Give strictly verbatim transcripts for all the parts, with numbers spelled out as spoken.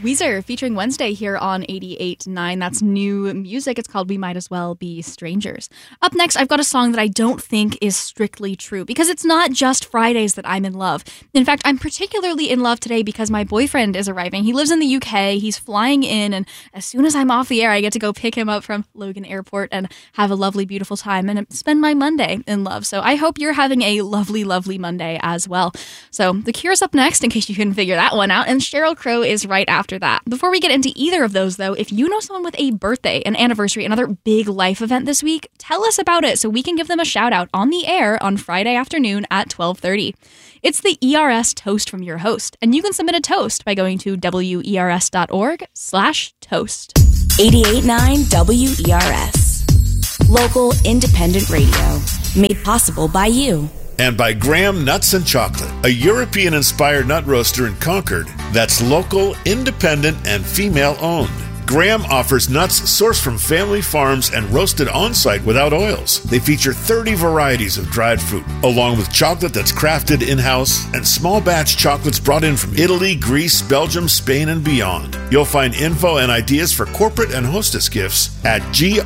Weezer featuring Wednesday here on eighty-eight point nine. That's new music. It's called We Might As Well Be Strangers. Up next, I've got a song that I don't think is strictly true because it's not just Fridays that I'm in love. In fact, I'm particularly in love today because my boyfriend is arriving. He lives in the U K. He's flying in, and as soon as I'm off the air, I get to go pick him up from Logan Airport and have a lovely, beautiful time and spend my Monday in love. So I hope you're having a lovely, lovely Monday as well. So The Cure's up next, in case you couldn't figure that one out, and Sheryl Crow is right after that. Before we get into either of those, though, if you know someone with a birthday, an anniversary, another big life event this week, tell us about it so we can give them a shout out on the air on Friday afternoon at twelve thirty. It's the E R S Toast from your host, and you can submit a toast by going to wers.org slash toast. eighty-eight point nine W E R S. Local independent radio. Made possible by you. And by Graham Nuts and Chocolate, a European-inspired nut roaster in Concord that's local, independent, and female-owned. Graham offers nuts sourced from family farms and roasted on-site without oils. They feature thirty varieties of dried fruit, along with chocolate that's crafted in-house and small batch chocolates brought in from Italy, Greece, Belgium, Spain, and beyond. You'll find info and ideas for corporate and hostess gifts at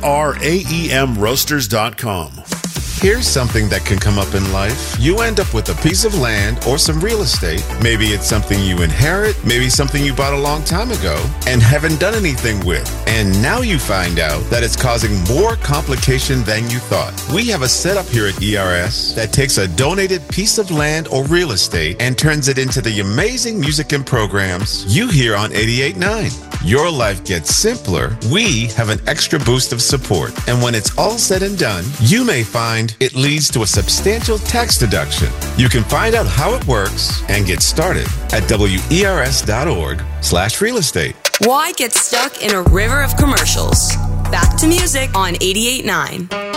graem roasters dot com. Here's something that can come up in life. You end up with a piece of land or some real estate. Maybe it's something you inherit, maybe something you bought a long time ago and haven't done anything with. And now you find out that it's causing more complication than you thought. We have a setup here at E R S that takes a donated piece of land or real estate and turns it into the amazing music and programs you hear on eighty-eight point nine. Your life gets simpler. We have an extra boost of support. And when it's all said and done, you may find it leads to a substantial tax deduction. You can find out how it works and get started at wers.org slash real estate. Why get stuck in a river of commercials? Back to music on eighty-eight point nine.